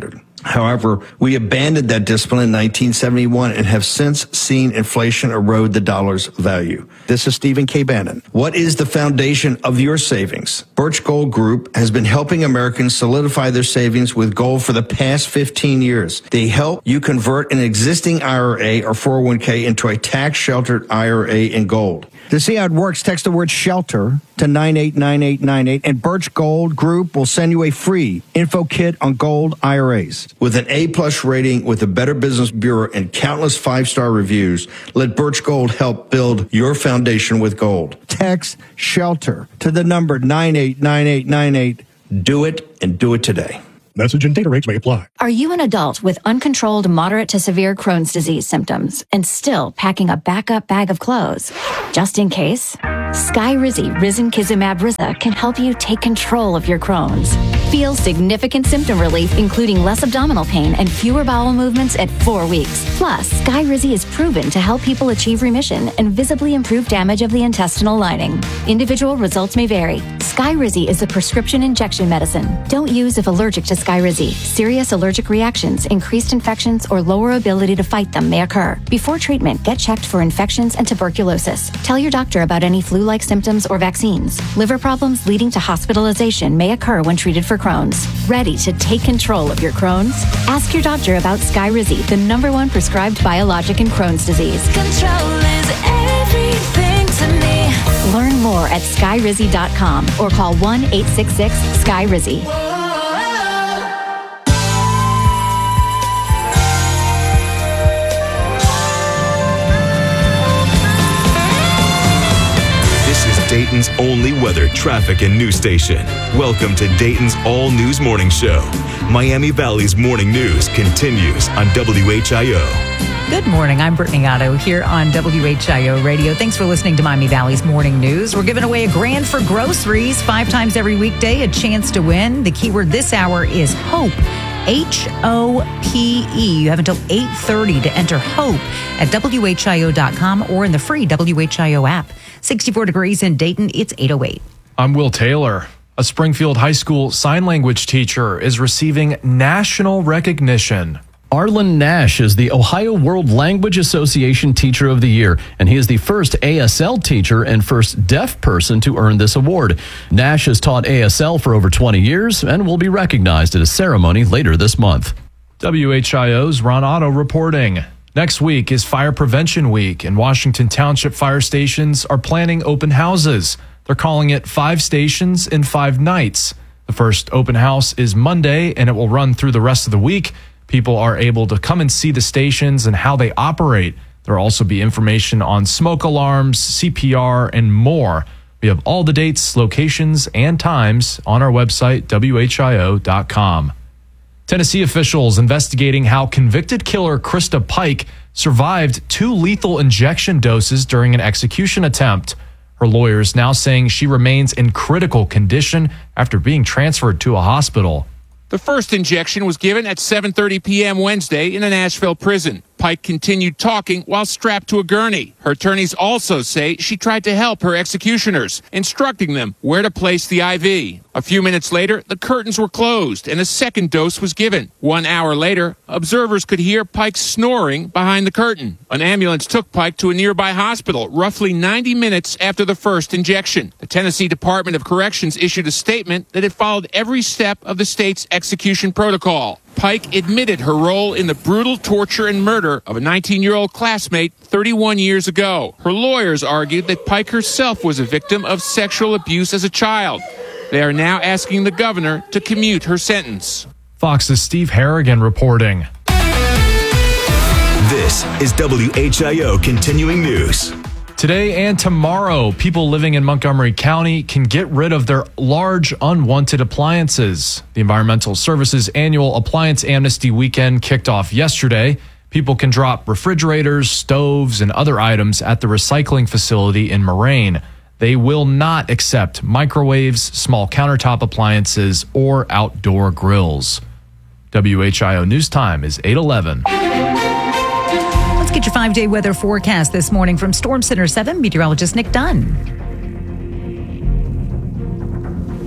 However, we abandoned that discipline in 1971 and have since seen inflation erode the dollar's value. This is Stephen K. Bannon. What is the foundation of your savings? Birch Gold Group has been helping Americans solidify their savings with gold for the past 15 years. They help you convert an existing IRA or 401k into a tax-sheltered IRA in gold. To see how it works, text the word SHELTER to 989898, and Birch Gold Group will send you a free info kit on gold IRAs. With an A-plus rating with the Better Business Bureau and countless 5-star reviews, let Birch Gold help build your foundation with gold. Text SHELTER to the number 989898. Do it, and do it today. Message and data rates may apply. Are you an adult with uncontrolled moderate to severe Crohn's disease symptoms and still packing a backup bag of clothes? Just in case, Skyrizi Risankizumab Riza can help you take control of your Crohn's. Feel significant symptom relief, including less abdominal pain and fewer bowel movements at 4 weeks. Plus, Skyrizi is proven to help people achieve remission and visibly improve damage of the intestinal lining. Individual results may vary. Skyrizi is a prescription injection medicine. Don't use if allergic to Skyrizi. Serious allergic reactions, increased infections, or lower ability to fight them may occur. Before treatment, get checked for infections and tuberculosis. Tell your doctor about any flu-like symptoms or vaccines. Liver problems leading to hospitalization may occur when treated for Crohn's. Ready to take control of your Crohn's? Ask your doctor about Skyrizi, the #1 prescribed biologic in Crohn's disease. Control is everything to me. Learn more at skyrizi.com or call 1-866-SKYRIZI. Dayton's only weather, traffic, and news station. Welcome to Dayton's All News Morning Show. Miami Valley's morning news continues on WHIO. Good morning. I'm Brittany Otto here on WHIO Radio. Thanks for listening to Miami Valley's morning news. We're giving away $1,000 for groceries 5 times every weekday, a chance to win. The keyword this hour is HOPE. HOPE. You have until 8:30 to enter HOPE at WHIO.com or in the free WHIO app. 64 degrees in Dayton. It's 8:08. I'm Will Taylor. A Springfield High School sign language teacher is receiving national recognition. Arlen Nash is the Ohio World Language Association Teacher of the Year, and he is the first ASL teacher and first deaf person to earn this award. Nash has taught ASL for over 20 years and will be recognized at a ceremony later this month. WHIO's Ron Otto reporting. Next week is Fire Prevention Week, and Washington Township fire stations are planning open houses. They're calling it 5 stations in 5 nights. The first open house is Monday, and it will run through the rest of the week. People are able to come and see the stations and how they operate. There will also be information on smoke alarms, CPR, and more. We have all the dates, locations, and times on our website, WHIO.com. Tennessee officials investigating how convicted killer Krista Pike survived 2 lethal injection doses during an execution attempt. Her lawyers now saying she remains in critical condition after being transferred to a hospital. The first injection was given at 7:30 p.m. Wednesday in a Nashville prison. Pike continued talking while strapped to a gurney. Her attorneys also say she tried to help her executioners, instructing them where to place the IV. A few minutes later, the curtains were closed and a second dose was given. 1 hour later, observers could hear Pike snoring behind the curtain. An ambulance took Pike to a nearby hospital roughly 90 minutes after the first injection. The Tennessee Department of Corrections issued a statement that it followed every step of the state's execution protocol. Pike admitted her role in the brutal torture and murder of a 19-year-old classmate 31 years ago. Her lawyers argued that Pike herself was a victim of sexual abuse as a child. They are now asking the governor to commute her sentence. Fox's Steve Harrigan reporting. This is WHIO Continuing News. Today and tomorrow, people living in Montgomery County can get rid of their large unwanted appliances. The Environmental Services Annual Appliance Amnesty Weekend kicked off yesterday. People can drop refrigerators, stoves, and other items at the recycling facility in Moraine. They will not accept microwaves, small countertop appliances, or outdoor grills. WHIO News Time is 8:11. Let's get your 5-day weather forecast this morning from Storm Center 7 meteorologist Nick Dunn.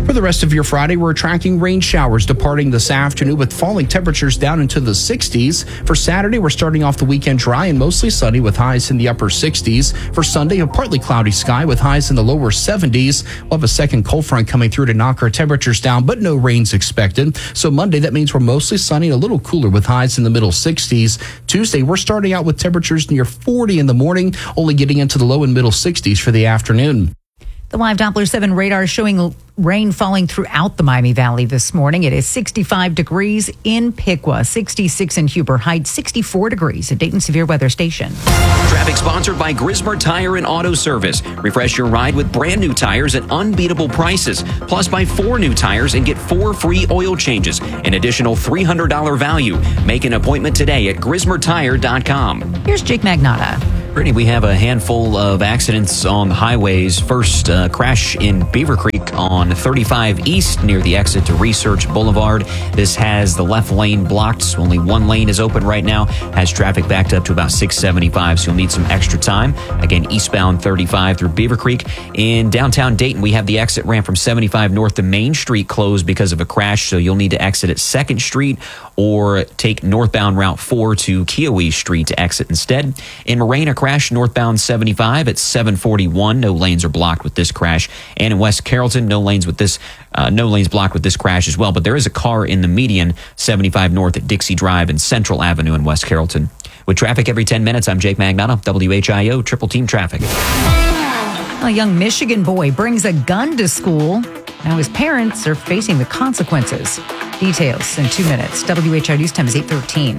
For the rest of your Friday, we're tracking rain showers departing this afternoon with falling temperatures down into the 60s. For Saturday, we're starting off the weekend dry and mostly sunny with highs in the upper 60s. For Sunday, a partly cloudy sky with highs in the lower 70s. We'll have a second cold front coming through to knock our temperatures down, but no rain's expected. So Monday, that means we're mostly sunny and a little cooler with highs in the middle 60s. Tuesday, we're starting out with temperatures near 40 in the morning, only getting into the low and middle 60s for the afternoon. The live Doppler 7 radar showing rain falling throughout the Miami Valley this morning. It is 65 degrees in Piqua, 66 in Huber Heights, 64 degrees at Dayton Severe Weather Station. Traffic sponsored by Grismer Tire and Auto Service. Refresh your ride with brand new tires at unbeatable prices. Plus, buy 4 new tires and get 4 free oil changes. An additional $300 value. Make an appointment today at GrismerTire.com. Here's Jake Magnotta. Brittany, we have a handful of accidents on the highways. First, crash in Beaver Creek on 35 East near the exit to Research Boulevard. This has the left lane blocked. Only one lane is open right now. Has traffic backed up to about 675, so you'll need some extra time. Again, eastbound 35 through Beaver Creek. In downtown Dayton, we have the exit ramp from 75 north to Main Street closed because of a crash, so you'll need to exit at 2nd Street or take northbound Route 4 to Kiowee Street to exit instead. In Moraine, a crash northbound 75 at 741. No lanes are blocked with this crash. And in West Carrollton, no lanes blocked with this crash as well. But there is a car in the median 75 north at Dixie Drive and Central Avenue in West Carrollton. With traffic every 10 minutes, I'm Jake Magnotta, WHIO Triple Team Traffic. A young Michigan boy brings a gun to school. Now his parents are facing the consequences. Details in 2 minutes. WHIO News Time is 8:13.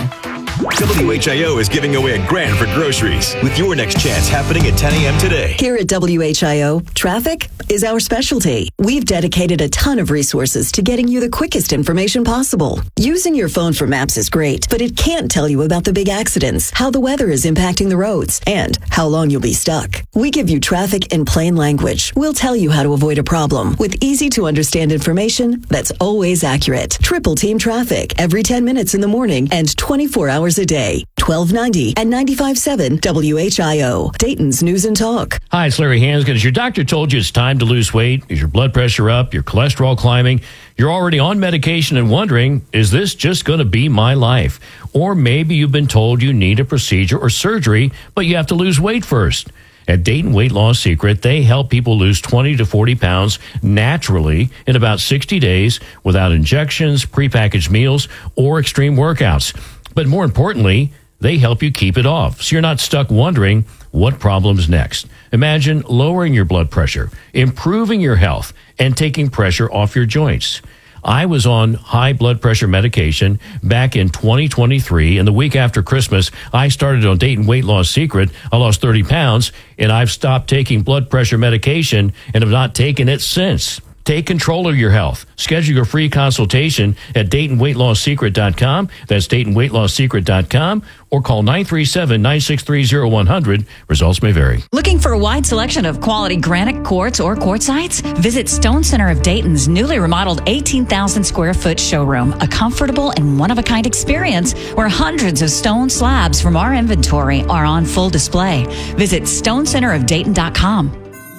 WHIO is giving away a grand for groceries with your next chance happening at 10 a.m. today. Here at WHIO, traffic is our specialty. We've dedicated a ton of resources to getting you the quickest information possible. Using your phone for maps is great, but it can't tell you about the big accidents, how the weather is impacting the roads, and how long you'll be stuck. We give you traffic in plain language. We'll tell you how to avoid a problem with easy-to-understand information that's always accurate. Triple Team Traffic every 10 minutes in the morning and 24 hours a day. 1290 and 95.7 WHIO, Dayton's News and Talk. Hi, it's Larry Hansgen. As your doctor told you it's time to lose weight, is your blood pressure up, your cholesterol climbing, you're already on medication and wondering, is this just going to be my life? Or maybe you've been told you need a procedure or surgery, but you have to lose weight first. At Dayton Weight Loss Secret, they help people lose 20 to 40 pounds naturally in about 60 days without injections, prepackaged meals, or extreme workouts. But more importantly, they help you keep it off, so you're not stuck wondering what problem's next. Imagine lowering your blood pressure, improving your health, and taking pressure off your joints. I was on high blood pressure medication back in 2023, and the week after Christmas, I started on Dayton Weight Loss Secret. I lost 30 pounds, and I've stopped taking blood pressure medication and have not taken it since. Take control of your health. Schedule your free consultation at DaytonWeightLossSecret.com. That's DaytonWeightLossSecret.com, or call 937-963-0100. Results may vary. Looking for a wide selection of quality granite quartz or quartzites? Visit Stone Center of Dayton's newly remodeled 18,000 square foot showroom, a comfortable and one-of-a-kind experience where hundreds of stone slabs from our inventory are on full display. Visit StoneCenterofDayton.com.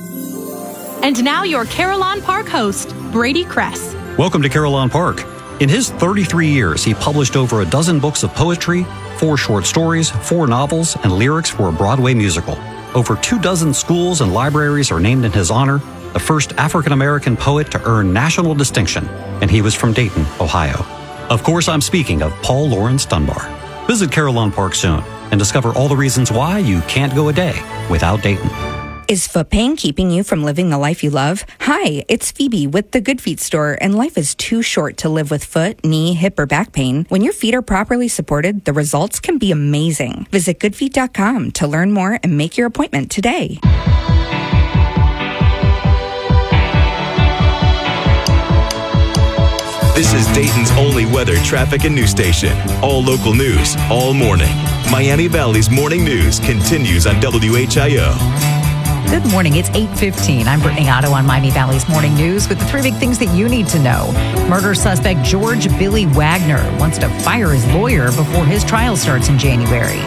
And now your Carillon Park host, Brady Kress. Welcome to Carillon Park. In his 33 years, he published over a dozen books of poetry, 4 short stories, 4 novels, and lyrics for a Broadway musical. Over 24 schools and libraries are named in his honor, the first African-American poet to earn national distinction, and he was from Dayton, Ohio. Of course, I'm speaking of Paul Laurence Dunbar. Visit Carillon Park soon and discover all the reasons why you can't go a day without Dayton. Is foot pain keeping you from living the life you love? Hi, it's Phoebe with the Good Feet store, and life is too short to live with foot, knee, hip, or back pain. When your feet are properly supported, the results can be amazing. Visit goodfeet.com to learn more and make your appointment today. This is Dayton's only weather, traffic, and news station. All local news, all morning. Miami Valley's morning news continues on WHIO. Good morning. It's 8:15. I'm Brittany Otto on Miami Valley's Morning News with the 3 big things that you need to know. Murder suspect George Billy Wagner wants to fire his lawyer before his trial starts in January.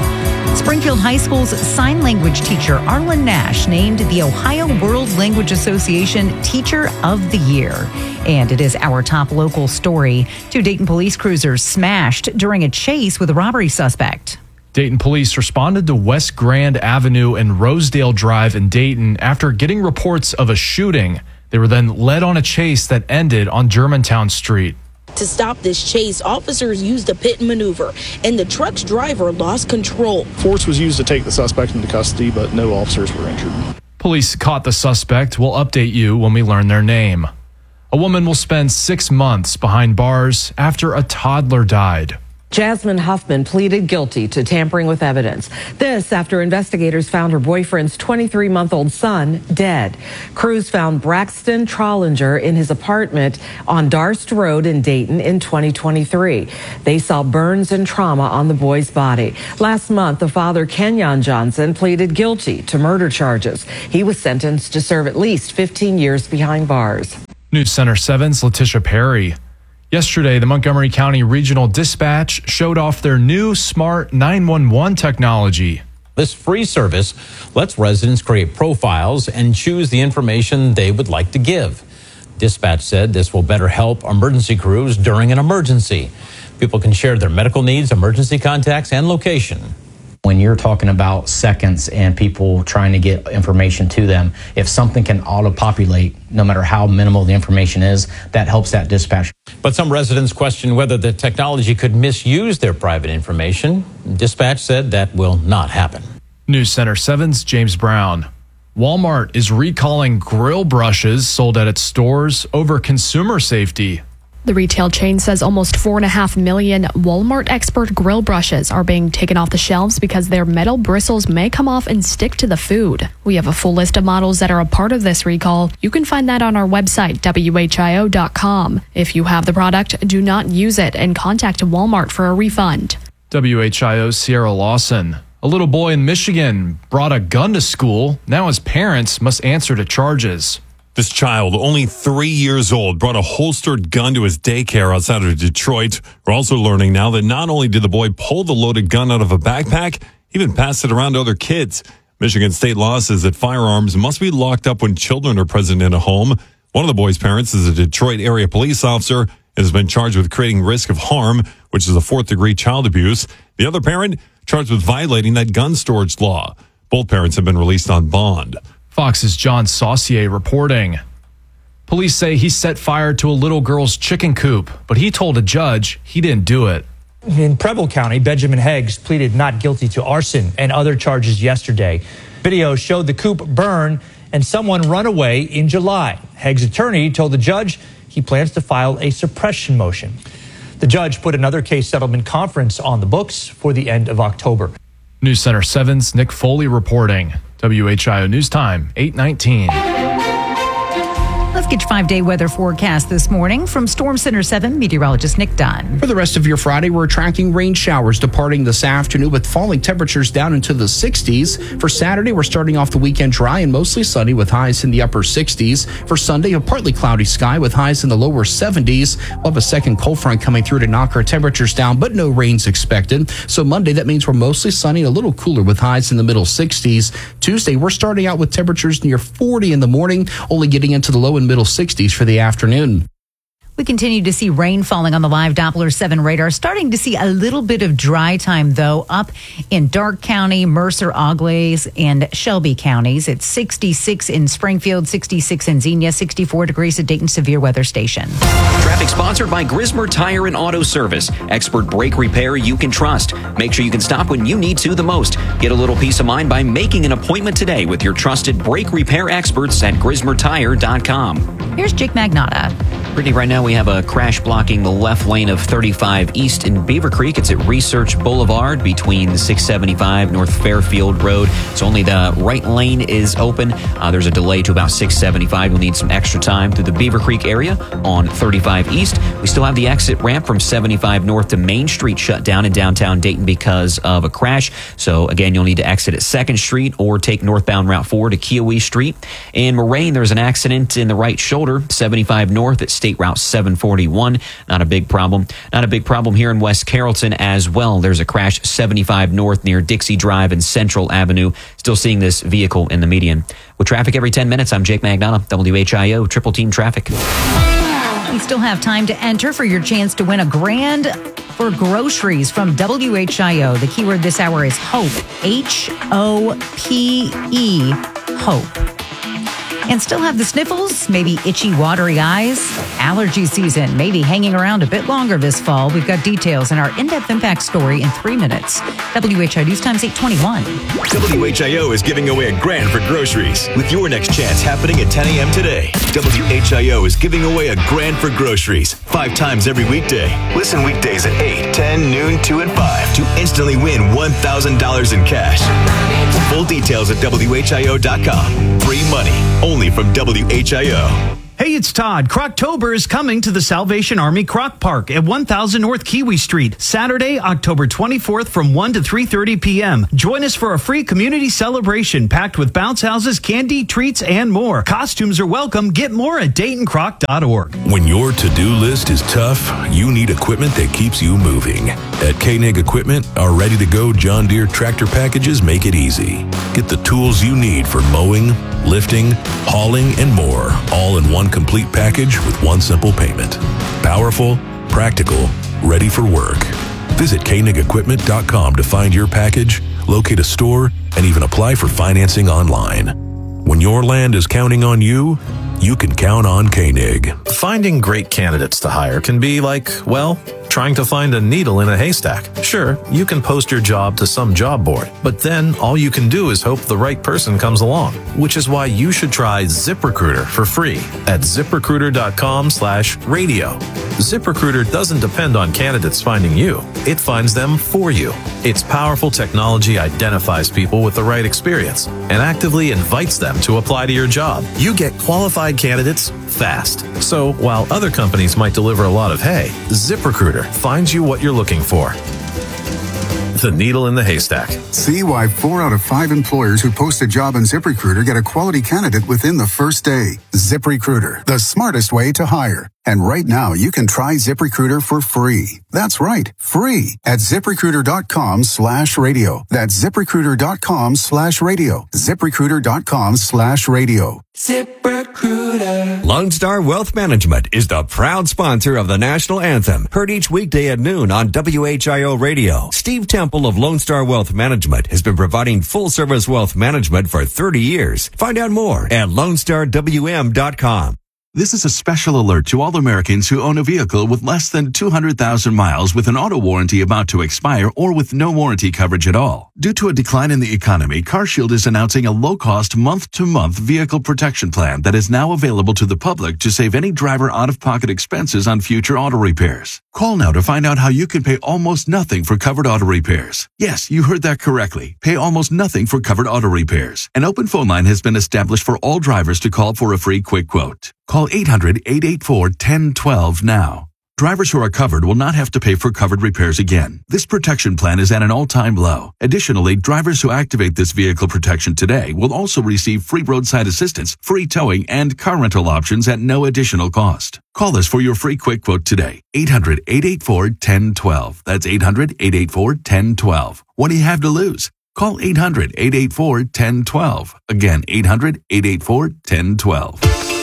Springfield High School's sign language teacher, Arlen Nash, named the Ohio World Language Association Teacher of the Year. And it is our top local story. 2 Dayton police cruisers smashed during a chase with a robbery suspect. Dayton police responded to West Grand Avenue and Rosedale Drive in Dayton after getting reports of a shooting. They were then led on a chase that ended on Germantown Street. To stop this chase, officers used a pit maneuver, and the truck's driver lost control. Force was used to take the suspect into custody, but no officers were injured. Police caught the suspect. We'll update you when we learn their name. A woman will spend 6 months behind bars after a toddler died. Jasmine Huffman pleaded guilty to tampering with evidence. This after investigators found her boyfriend's 23-month-old son dead. Crews found Braxton Trollinger in his apartment on Darst Road in Dayton in 2023. They saw burns and trauma on the boy's body. Last month, the father, Kenyon Johnson, pleaded guilty to murder charges. He was sentenced to serve at least 15 years behind bars. News Center 7's Letitia Perry. Yesterday, the Montgomery County Regional Dispatch showed off their new smart 911 technology. This free service lets residents create profiles and choose the information they would like to give. Dispatch said this will better help emergency crews during an emergency. People can share their medical needs, emergency contacts, and location. When you're talking about seconds and people trying to get information to them, if something can auto-populate, no matter how minimal the information is, that helps that dispatch. But some residents question whether the technology could misuse their private information. Dispatch said that will not happen. News Center 7's James Brown. Walmart is recalling grill brushes sold at its stores over consumer safety. The retail chain says almost 4.5 million Walmart Expert grill brushes are being taken off the shelves because their metal bristles may come off and stick to the food. We have a full list of models that are a part of this recall. You can find that on our website, WHIO.com. If you have the product, do not use it and contact Walmart for a refund. WHIO's Sierra Lawson. A little boy in Michigan brought a gun to school. Now his parents must answer to charges. This child, only 3 years old, brought a holstered gun to his daycare outside of Detroit. We're also learning now that not only did the boy pull the loaded gun out of a backpack, he even passed it around to other kids. Michigan state law says that firearms must be locked up when children are present in a home. One of the boy's parents is a Detroit area police officer and has been charged with creating risk of harm, which is a 4th-degree child abuse. The other parent charged with violating that gun storage law. Both parents have been released on bond. Fox's John Saucier reporting. Police say he set fire to a little girl's chicken coop, but he told a judge he didn't do it. In Preble County, Benjamin Heggs pleaded not guilty to arson and other charges yesterday. Video showed the coop burn and someone run away in July. Heggs' attorney told the judge he plans to file a suppression motion. The judge put another case settlement conference on the books for the end of October. News Center 7's Nick Foley reporting. WHIO News Time, 8:19. Let's get your 5-day weather forecast this morning from Storm Center 7 meteorologist Nick Dunn. For the rest of your Friday, we're tracking rain showers departing this afternoon with falling temperatures down into the 60s. For Saturday, we're starting off the weekend dry and mostly sunny with highs in the upper 60s. For Sunday, a partly cloudy sky with highs in the lower 70s. We'll have a second cold front coming through to knock our temperatures down, but no rain's expected. So Monday, that means we're mostly sunny and a little cooler with highs in the middle 60s. Tuesday, we're starting out with temperatures near 40 in the morning, only getting into the low and middle 60s for the afternoon. We continue to see rain falling on the live Doppler 7 radar. Starting to see a little bit of dry time, though, up in Darke County, Mercer, Auglaize, and Shelby counties. It's 66 in Springfield, 66 in Xenia, 64 degrees at Dayton Severe Weather Station. Traffic sponsored by Grismer Tire and Auto Service. Expert brake repair you can trust. Make sure you can stop when you need to the most. Get a little peace of mind by making an appointment today with your trusted brake repair experts at GrismerTire.com. Here's Jake Magnotta. Brittany, right now we have a crash blocking the left lane of 35 East in Beaver Creek. It's at Research Boulevard between 675 North Fairfield Road. So only the right lane is open. There's a delay to about 675. We'll need some extra time through the Beaver Creek area on 35 East. We still have the exit ramp from 75 North to Main Street shut down in downtown Dayton because of a crash. So again, you'll need to exit at 2nd Street or take northbound Route 4 to Kiowee Street. In Moraine, there's an accident in the right shoulder, 75 North at State Route 741. Not a big problem. Not a big problem here in West Carrollton as well. There's a crash 75 North near Dixie Drive and Central Avenue. Still seeing this vehicle in the median. With traffic every 10 minutes, I'm Jake Magnana, WHIO Triple Team Traffic. You still have time to enter for your chance to win a grand for groceries from WHIO. The keyword this hour is HOPE, H-O-P-E, HOPE. And still have the sniffles, maybe itchy, watery eyes. Allergy season may be hanging around a bit longer this fall. We've got details in our in-depth impact story in 3 minutes. WHIO News Time's 8:21. WHIO is giving away a grand for groceries with your next chance happening at 10 a.m. today. WHIO is giving away a grand for groceries 5 times every weekday. Listen weekdays at 8, 10, noon, 2, and 5 to instantly win $1,000 in cash. Full details at WHIO.com. Free money only from WHIO. Hey, it's Todd. Croctober is coming to the Salvation Army Croc Park at 1000 North Kiwi Street, Saturday, October 24th from 1 to 3:30 p.m. Join us for a free community celebration packed with bounce houses, candy, treats, and more. Costumes are welcome. Get more at DaytonCroc.org. When your to-do list is tough, you need equipment that keeps you moving. At Koenig Equipment, our ready-to-go John Deere tractor packages make it easy. Get the tools you need for mowing, lifting, hauling, and more, all in one complete package with one simple payment. Powerful, practical, ready for work. Visit KoenigEquipment.com to find your package, locate a store, and even apply for financing online. When your land is counting on you, you can count on Koenig. Finding great candidates to hire can be like, well, trying to find a needle in a haystack. Sure, you can post your job to some job board, but then all you can do is hope the right person comes along, which is why you should try ZipRecruiter for free at ZipRecruiter.com/radio. ZipRecruiter doesn't depend on candidates finding you. It finds them for you. Its powerful technology identifies people with the right experience and actively invites them to apply to your job. You get qualified candidates fast. So while other companies might deliver a lot of hay, ZipRecruiter finds you what you're looking for. The needle in the haystack. See why 4 out of 5 employers who post a job on ZipRecruiter get a quality candidate within the first day. ZipRecruiter, the smartest way to hire. And right now, you can try ZipRecruiter for free. That's right, free at ZipRecruiter.com/radio. That's ZipRecruiter.com/radio. ZipRecruiter.com/radio. ZipRecruiter. Lone Star Wealth Management is the proud sponsor of the national anthem, heard each weekday at noon on WHIO Radio. Steve Temple of Lone Star Wealth Management has been providing full-service wealth management for 30 years. Find out more at LoneStarWM.com. This is a special alert to all Americans who own a vehicle with less than 200,000 miles with an auto warranty about to expire or with no warranty coverage at all. Due to a decline in the economy, CarShield is announcing a low-cost month-to-month vehicle protection plan that is now available to the public to save any driver out-of-pocket expenses on future auto repairs. Call now to find out how you can pay almost nothing for covered auto repairs. Yes, you heard that correctly. Pay almost nothing for covered auto repairs. An open phone line has been established for all drivers to call for a free quick quote. Call 800-884-1012 now. Drivers who are covered will not have to pay for covered repairs again. This protection plan is at an all-time low. Additionally, drivers who activate this vehicle protection today will also receive free roadside assistance, free towing, and car rental options at no additional cost. Call us for your free quick quote today. 800-884-1012. That's 800-884-1012. What do you have to lose? Call 800-884-1012. Again, 800-884-1012.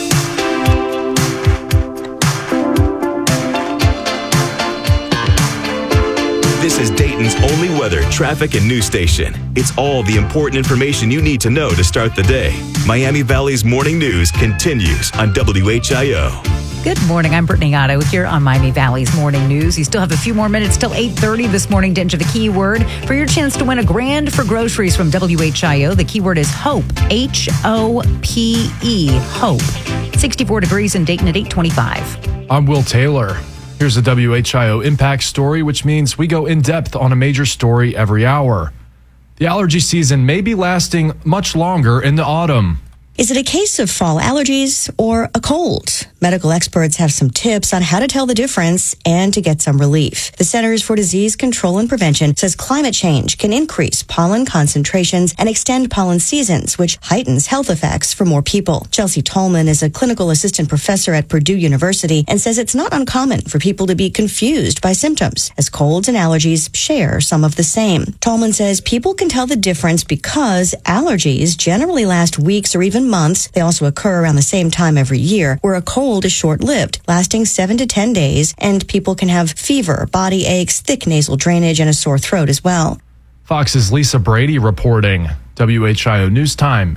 This is Dayton's only weather, traffic, and news station. It's all the important information you need to know to start the day. Miami Valley's morning news continues on WHIO. Good morning. I'm Brittany Otto here on Miami Valley's Morning News. You still have a few more minutes till 8:30 this morning to enter the keyword for your chance to win a grand for groceries from WHIO. The keyword is HOPE, H-O-P-E, HOPE. 64 degrees in Dayton at 8:25. I'm Will Taylor. Here's a WHIO impact story, which means we go in depth on a major story every hour. The allergy season may be lasting much longer in the autumn. Is it a case of fall allergies or a cold? Medical experts have some tips on how to tell the difference and to get some relief. The Centers for Disease Control and Prevention says climate change can increase pollen concentrations and extend pollen seasons, which heightens health effects for more people. Chelsea Tolman is a clinical assistant professor at Purdue University and says it's not uncommon for people to be confused by symptoms, as colds and allergies share some of the same. Tolman says people can tell the difference because allergies generally last weeks or even months. They also occur around the same time every year, where a cold is short-lived, lasting 7 to 10 days, and people can have fever, body aches, thick nasal drainage, and a sore throat as well. Fox's Lisa Brady reporting. WHIO News Time,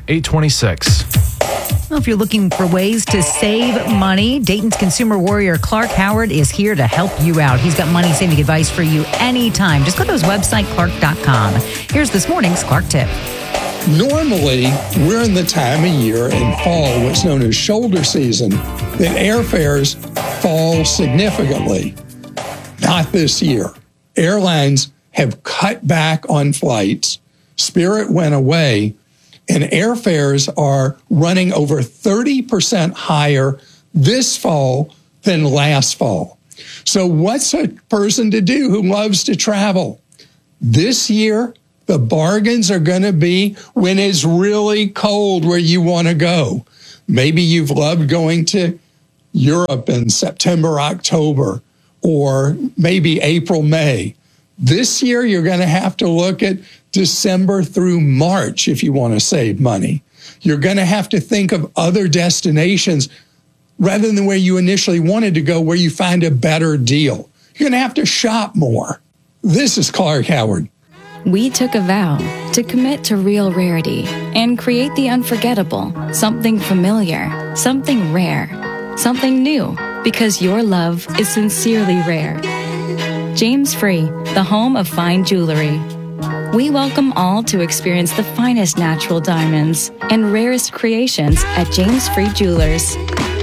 8:26. Well, if you're looking for ways to save money, Dayton's consumer warrior Clark Howard is here to help you out. He's got money-saving advice for you anytime. Just go to his website, clark.com. Here's this morning's Clark Tip. Normally, we're in the time of year in fall, what's known as shoulder season, that airfares fall significantly. Not this year. Airlines have cut back on flights. Spirit went away, and airfares are running over 30% higher this fall than last fall. So what's a person to do who loves to travel? This year, the bargains are going to be when it's really cold where you want to go. Maybe you've loved going to Europe in September, October, or maybe April, May. This year, you're going to have to look at December through March if you want to save money. You're going to have to think of other destinations rather than where you initially wanted to go, where you find a better deal. You're going to have to shop more. This is Clark Howard. We took a vow to commit to real rarity and create the unforgettable, something familiar, something rare, something new, because your love is sincerely rare. James Free, the home of fine jewelry. We welcome all to experience the finest natural diamonds and rarest creations at James Free Jewelers.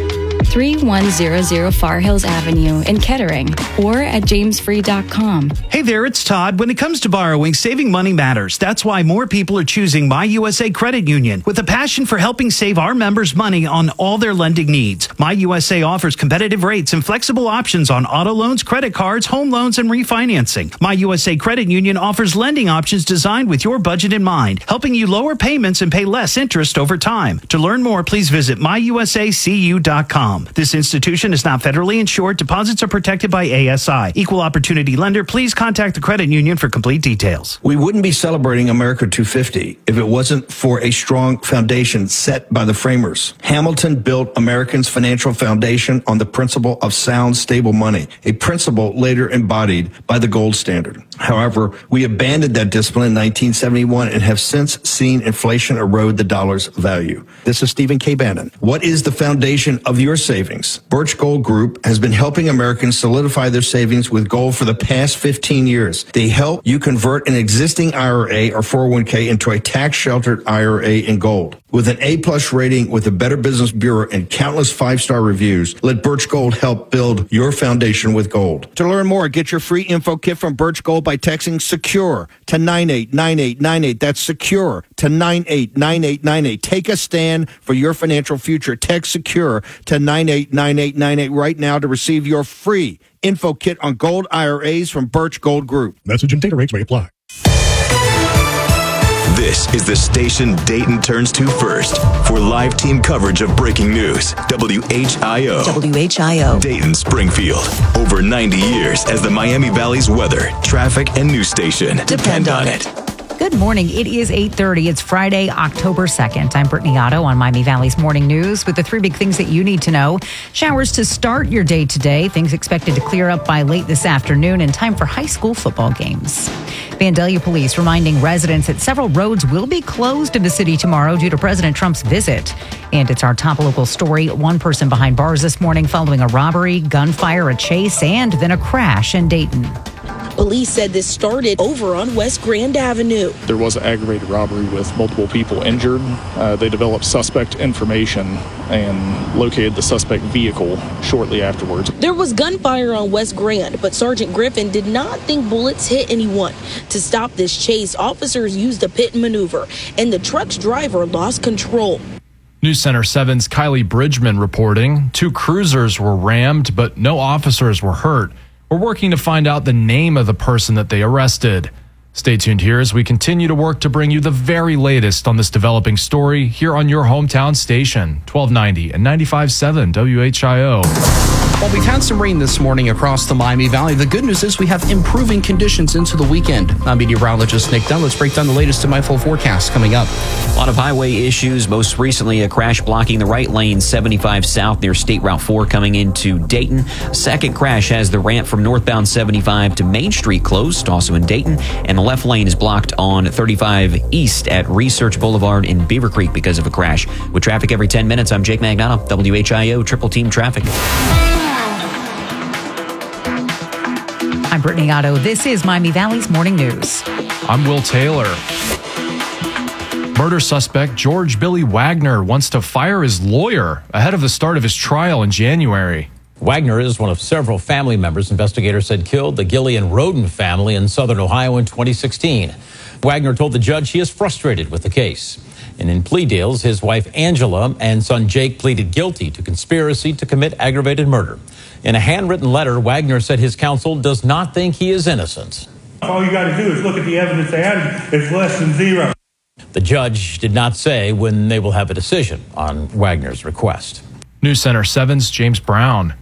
3100 Far Hills Avenue in Kettering, or at jamesfree.com. Hey there, it's Todd. When it comes to borrowing, saving money matters. That's why more people are choosing My USA Credit Union, with a passion for helping save our members money on all their lending needs. My USA offers competitive rates and flexible options on auto loans, credit cards, home loans, and refinancing. My USA Credit Union offers lending options designed with your budget in mind, helping you lower payments and pay less interest over time. To learn more, please visit myusacu.com. This institution is not federally insured. Deposits are protected by ASI. Equal opportunity lender. Please contact the credit union for complete details. We wouldn't be celebrating America 250 if it wasn't for a strong foundation set by the framers. Hamilton built Americans' financial foundation on the principle of sound, stable money, a principle later embodied by the gold standard. However, we abandoned that discipline in 1971 and have since seen inflation erode the dollar's value. This is Stephen K. Bannon. What is the foundation of your savings? Birch Gold Group has been helping Americans solidify their savings with gold for the past 15 years. They help you convert an existing IRA or 401k into a tax-sheltered IRA in gold. With an A-plus rating with the Better Business Bureau and countless five-star reviews, let Birch Gold help build your foundation with gold. To learn more, get your free info kit from Birch Gold by texting SECURE to 989898. That's SECURE to 989898. Take a stand for your financial future. Text SECURE to 989898 right now to receive your free info kit on gold IRAs from Birch Gold Group. Message and data rates may apply. This is the station Dayton turns to first for live team coverage of breaking news. WHIO. WHIO. Dayton, Springfield. Over 90 years as the Miami Valley's weather, traffic, and news station. Depend on it. Good morning. It is 8:30. It's Friday, October 2nd. I'm Brittany Otto on Miami Valley's Morning News with the three big things that you need to know. Showers to start your day today. Things expected to clear up by late this afternoon in time for high school football games. Vandalia Police reminding residents that several roads will be closed in the city tomorrow due to President Trump's visit. And it's our top local story. One person behind bars this morning following a robbery, gunfire, a chase, and then a crash in Dayton. Police said this started over on West Grand Avenue. There was an aggravated robbery with multiple people injured. They developed suspect information and located the suspect vehicle shortly afterwards. There was gunfire on West Grand, but Sergeant Griffin did not think bullets hit anyone. To stop this chase, officers used a pit maneuver, and the truck's driver lost control. News Center 7's Kylie Bridgman reporting. 2 cruisers were rammed, but no officers were hurt. We're working to find out the name of the person that they arrested. Stay tuned here as we continue to work to bring you the very latest on this developing story here on your hometown station, 1290 and 95.7 WHIO. Well, we've had some rain this morning across the Miami Valley. The good news is we have improving conditions into the weekend. I'm meteorologist Nick Dunn. Let's break down the latest in my full forecast coming up. A lot of highway issues. Most recently, a crash blocking the right lane 75 south near State Route 4 coming into Dayton. Second crash has the ramp from northbound 75 to Main Street closed, also in Dayton. And the left lane is blocked on 35 east at Research Boulevard in Beaver Creek because of a crash. With traffic every 10 minutes, I'm Jake Magnato, WHIO Triple Team Traffic. I'm Brittany Otto. This is Miami Valley's Morning News. I'm Will Taylor. Murder suspect George Billy Wagner wants to fire his lawyer ahead of the start of his trial in January. Wagner is one of several family members investigators said killed the Gillian Roden family in southern Ohio in 2016. Wagner told the judge he is frustrated with the case. And in plea deals, his wife Angela and son Jake pleaded guilty to conspiracy to commit aggravated murder. In a handwritten letter, Wagner said his counsel does not think he is innocent. All you got to do is look at the evidence they had. It's less than zero. The judge did not say when they will have a decision on Wagner's request. News Center 7's James Brown.